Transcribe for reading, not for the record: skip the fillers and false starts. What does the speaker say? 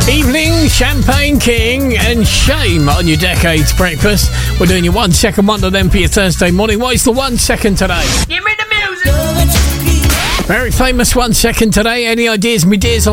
Evening, Champagne King and Shame on your Decades Breakfast. We're doing your 1 second one of them for your Thursday morning. What is the 1 second today? Give me the music. Very famous 1 second today. Any ideas, me dears?